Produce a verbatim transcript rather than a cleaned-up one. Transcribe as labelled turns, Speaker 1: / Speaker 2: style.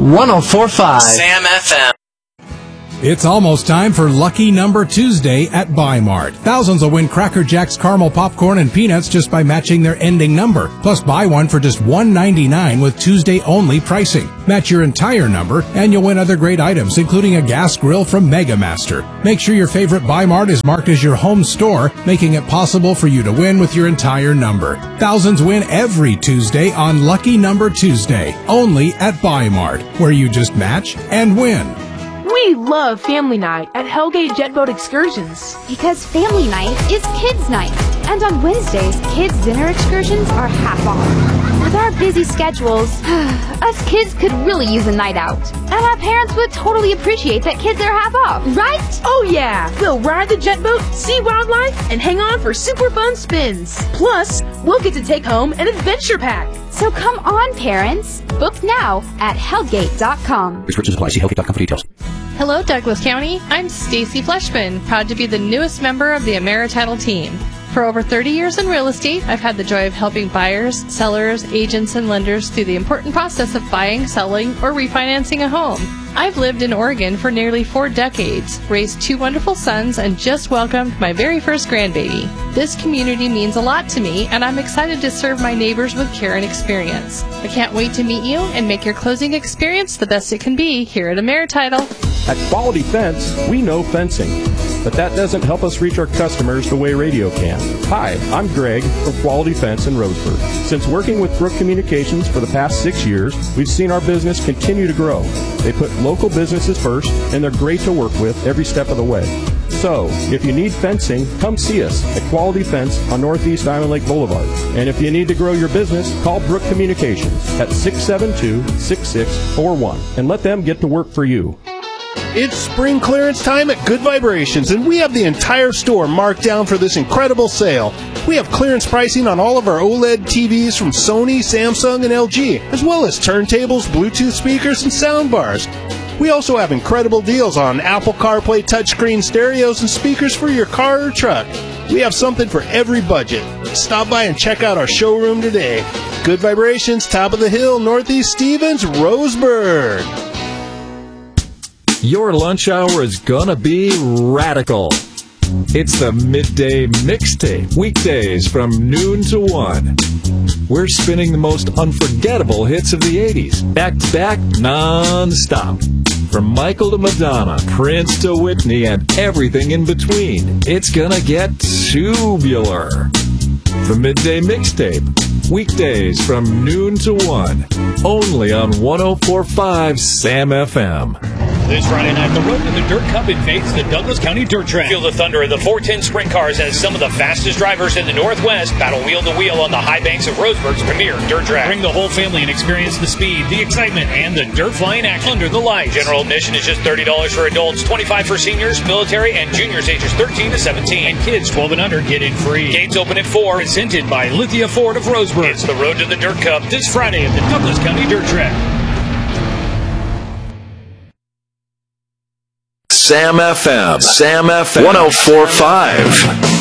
Speaker 1: one oh four point five
Speaker 2: Sam F M.
Speaker 3: It's almost time for Lucky Number Tuesday at Buy Mart. Thousands will win Cracker Jack's caramel popcorn and peanuts just by matching their ending number. Plus, buy one for just one ninety-nine with Tuesday-only pricing. Match your entire number, and you'll win other great items, including a gas grill from Mega Master. Make sure your favorite Buy Mart is marked as your home store, making it possible for you to win with your entire number. Thousands win every Tuesday on Lucky Number Tuesday, only at Buy Mart, where you just match and win.
Speaker 4: We love Family Night at Hellgate Jetboat Excursions.
Speaker 5: Because Family Night is Kids Night. And on Wednesdays, kids' dinner excursions are half off. With our busy schedules, us kids could really use a night out. And our parents would totally appreciate that kids are half off, right?
Speaker 4: Oh yeah! We'll ride the jet boat, see wildlife, and hang on for super fun spins. Plus, we'll get to take home an adventure pack.
Speaker 5: So come on, parents. Book now at hellgate dot com.
Speaker 6: Restrictions apply. See hellgate dot com for details.
Speaker 7: Hello, Douglas County. I'm Stacy Fleshman, proud to be the newest member of the AmeriTitle team. For over thirty years in real estate, I've had the joy of helping buyers, sellers, agents, and lenders through the important process of buying, selling, or refinancing a home. I've lived in Oregon for nearly four decades, raised two wonderful sons, and just welcomed my very first grandbaby. This community means a lot to me, and I'm excited to serve my neighbors with care and experience. I can't wait to meet you and make your closing experience the best it can be here at AmeriTitle.
Speaker 8: At Quality Fence, we know fencing, but that doesn't help us reach our customers the way radio can. Hi, I'm Greg from Quality Fence in Roseburg. Since working with Brook Communications for the past six years, we've seen our business continue to grow. They put local businesses first, and they're great to work with every step of the way. So, if you need fencing, come see us at Quality Fence on Northeast Island Lake Boulevard. And if you need to grow your business, call Brook Communications at six seven two, six six four one and let them get to work for you.
Speaker 9: It's spring clearance time at Good Vibrations, and we have the entire store marked down for this incredible sale. We have clearance pricing on all of our OLED T Vs from Sony, Samsung, and L G, as well as turntables, Bluetooth speakers, and soundbars. We also have incredible deals on Apple CarPlay touchscreen stereos and speakers for your car or truck. We have something for every budget. Stop by and check out our showroom today. Good Vibrations, top of the hill, Northeast Stevens, Roseburg.
Speaker 10: Your lunch hour is gonna be radical. It's the Midday Mixtape, weekdays from noon to one. We're spinning the most unforgettable hits of the eighties, back to back, non-stop. From Michael to Madonna, Prince to Whitney, and everything in between. It's gonna get tubular. The Midday Mixtape, weekdays from noon to one, only on one oh four point five Sam F M.
Speaker 11: This Friday night, the road to the Dirt Cup invades the Douglas County Dirt Track. Feel the thunder of the four ten sprint cars as some of the fastest drivers in the Northwest battle wheel to wheel on the high banks of Roseburg's premier dirt track. Bring the whole family and experience the speed, the excitement, and the dirt flying action under the lights. General admission is just thirty dollars for adults, twenty-five dollars for seniors, military, and juniors ages thirteen to seventeen. And kids twelve and under get in free. Gates open at four. Presented by Lithia Ford of Roseburg. It's the road to the Dirt Cup this Friday at the Douglas County Dirt Track.
Speaker 2: Sam F M. Sam F M. one oh four point five.